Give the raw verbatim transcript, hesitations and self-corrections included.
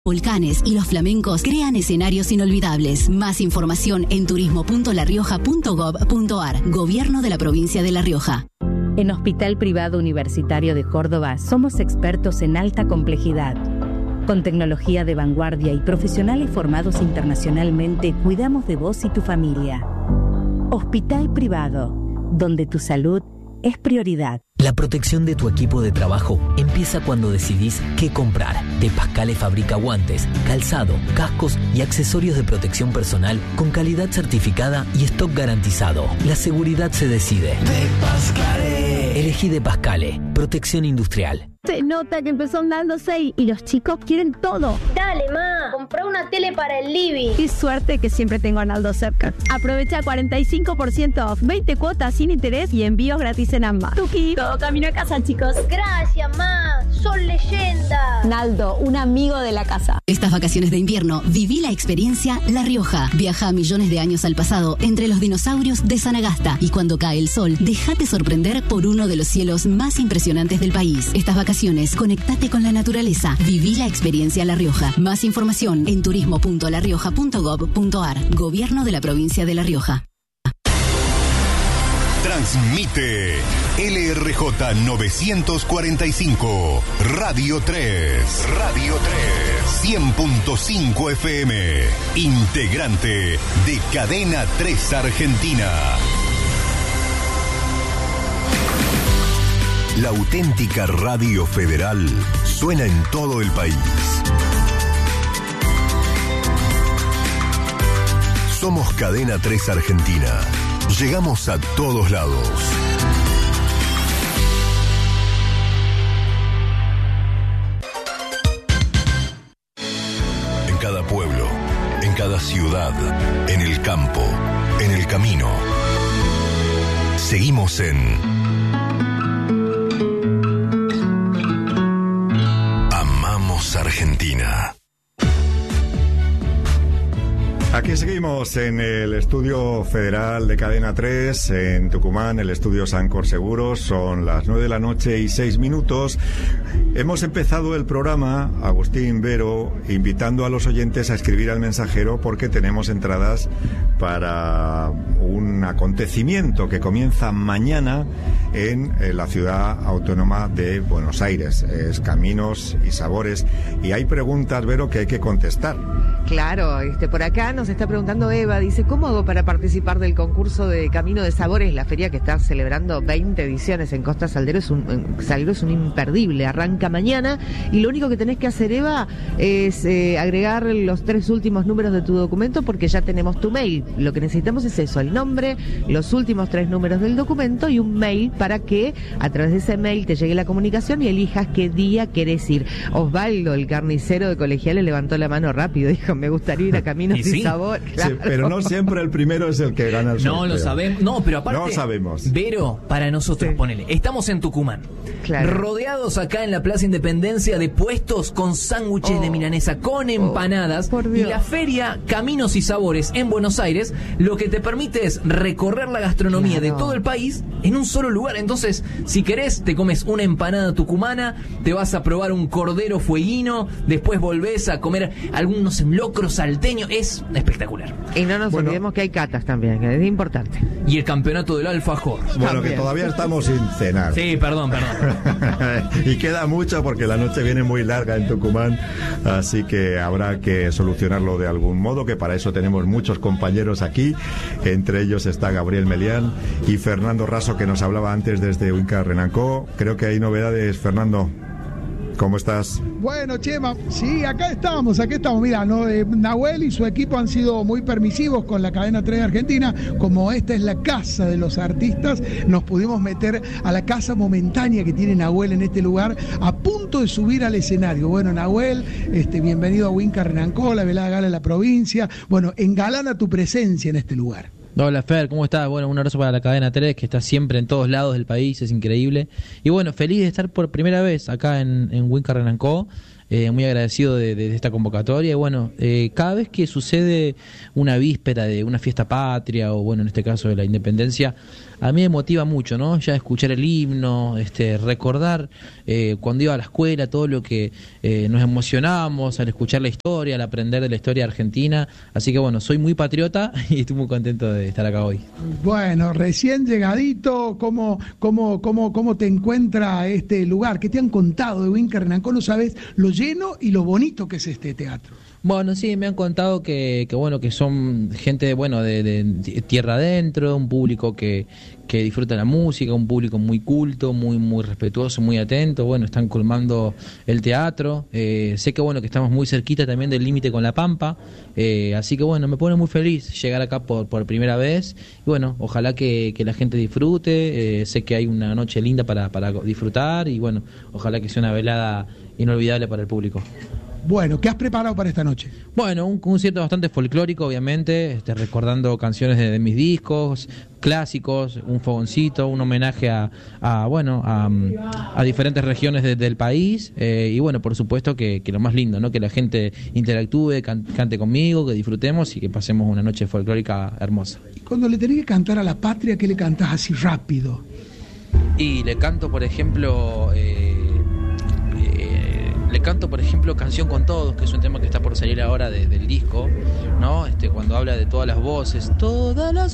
Volcanes y los flamencos crean escenarios inolvidables. Más información en turismo punto la rioja punto gob punto ar. Gobierno de la provincia de La Rioja. En Hospital Privado Universitario de Córdoba somos expertos en alta complejidad. Con tecnología de vanguardia y profesionales formados internacionalmente, cuidamos de vos y tu familia. Hospital Privado, donde tu salud es prioridad. La protección de tu equipo de trabajo empieza cuando decidís qué comprar. De Pascale fabrica guantes, calzado, cascos y accesorios de protección personal con calidad certificada y stock garantizado. La seguridad se decide. De Pascale. Elegí De Pascale. Protección industrial. Se nota que empezó andando seis y los chicos quieren todo. Dale, ma, comprá una tele para el living. Qué suerte que siempre tengo a Naldo cerca. Aprovecha cuarenta y cinco por ciento off, veinte cuotas sin interés y envíos gratis en ambas. Tuki, todo camino a casa, chicos. Gracias, ma, son leyenda. Naldo, un amigo de la casa. Estas vacaciones de invierno, viví la experiencia La Rioja. Viaja a millones de años al pasado entre los dinosaurios de Sanagasta y cuando cae el sol, déjate sorprender por uno de los cielos más impresionantes del país. Estas vacaciones, conectate con la naturaleza. Viví la experiencia La Rioja. Más información en turismo punto la rioja punto gob punto ar. Gobierno de la provincia de La Rioja. Transmite L R J novecientos cuarenta y cinco, Radio tres. Radio tres. cien punto cinco F M. Integrante de Cadena tres Argentina. La auténtica radio federal suena en todo el país. Somos Cadena tres Argentina. Llegamos a todos lados. En cada pueblo, en cada ciudad, en el campo, en el camino. Seguimos en Amamos Argentina. Aquí seguimos en el estudio federal de Cadena tres, en Tucumán, el estudio Sancor Seguros. Son las nueve de la noche y seis minutos. Hemos empezado el programa, Agustín Vero, invitando a los oyentes a escribir al mensajero porque tenemos entradas para un acontecimiento que comienza mañana en la ciudad autónoma de Buenos Aires. Es Caminos y Sabores. Y hay preguntas, Vero, que hay que contestar. Claro, este, por acá nos está preguntando Eva, dice, ¿cómo hago para participar del concurso de Camino de Sabores? La feria que está celebrando veinte ediciones en Costa Salguero es un, en Salguero es un imperdible, arranca mañana y lo único que tenés que hacer, Eva, es eh, agregar los tres últimos números de tu documento porque ya tenemos tu mail. Lo que necesitamos es eso, el nombre, los últimos tres números del documento y un mail para que a través de ese mail te llegue la comunicación y elijas qué día querés ir. Osvaldo, el carnicero de Colegiales, levantó la mano rápido, dijo, me gustaría ir a Caminos y, y sí. Sabor. Claro. Sí, pero no siempre el primero es el que gana el sorteo. No lo sabemos. No, pero aparte. No sabemos. Vero, para nosotros, sí. Ponele. Estamos en Tucumán. Claro. Rodeados acá en la Plaza Independencia de puestos con sándwiches oh. de milanesa, con empanadas. Oh, y la feria Caminos y Sabores en Buenos Aires, lo que te permite es recorrer la gastronomía claro. de todo el país en un solo lugar. Entonces, si querés, te comes una empanada tucumana, te vas a probar un cordero fueguino, después volvés a comer algunos locros salteños. Es espectacular. Y no nos bueno, olvidemos que hay catas también, que es importante. Y el campeonato del alfajor. Bueno, también. Que todavía estamos sin cenar. Sí, perdón, perdón. Y queda mucho porque la noche viene muy larga en Tucumán, así que habrá que solucionarlo de algún modo, que para eso tenemos muchos compañeros aquí. Entre ellos está Gabriel Melián y Fernando Raso, que nos hablaba antes desde Winca Renancó. Creo que hay novedades, Fernando. ¿Cómo estás? Bueno, Chema, sí, acá estamos, aquí estamos. Mira, ¿no? eh, Nahuel y su equipo han sido muy permisivos con la Cadena tres de Argentina. Como esta es la casa de los artistas, nos pudimos meter a la casa momentánea que tiene Nahuel en este lugar, a punto de subir al escenario. Bueno, Nahuel, este, bienvenido a Winca Renancó, la velada gala de la provincia. Bueno, engalana tu presencia en este lugar. Hola Fer, ¿cómo estás? Bueno, un abrazo para la Cadena tres, que está siempre en todos lados del país, es increíble. Y bueno, feliz de estar por primera vez acá en, en Winca Renancó. eh, muy agradecido de, de, de esta convocatoria. Y bueno, eh, cada vez que sucede una víspera de una fiesta patria, o bueno, en este caso de la independencia, a mí me motiva mucho, ¿no? Ya escuchar el himno, este, recordar eh, cuando iba a la escuela, todo lo que eh, nos emocionábamos al escuchar la historia, al aprender de la historia argentina. Así que bueno, soy muy patriota y estoy muy contento de estar acá hoy. Bueno, recién llegadito, ¿cómo, cómo, cómo, cómo te encuentra este lugar? ¿Qué te han contado de Winca Renancó? No sabes lo lleno y lo bonito que es este teatro. Bueno, sí, me han contado que, que bueno, que son gente, bueno, de, de tierra adentro, un público que, que disfruta la música, un público muy culto, muy muy respetuoso, muy atento. Bueno, están colmando el teatro. Eh, sé que bueno que estamos muy cerquita también del límite con La Pampa, eh, así que bueno, me pone muy feliz llegar acá por, por primera vez. Y bueno, ojalá que, que la gente disfrute. Eh, sé que hay una noche linda para, para disfrutar y bueno, ojalá que sea una velada inolvidable para el público. Bueno, ¿qué has preparado para esta noche? Bueno, un concierto bastante folclórico, obviamente, este, recordando canciones de, de mis discos, clásicos, un fogoncito, un homenaje a, a bueno, a, a diferentes regiones de, del país, eh, y bueno, por supuesto que, que lo más lindo, ¿no? Que la gente interactúe, can, cante conmigo, que disfrutemos y que pasemos una noche folclórica hermosa. Y cuando le tenés que cantar a la patria, ¿qué le cantás así rápido? Y le canto, por ejemplo... Eh, Le canto, por ejemplo, Canción con Todos, que es un tema que está por salir ahora de, del disco, ¿no? Este, cuando habla de todas las voces, todas las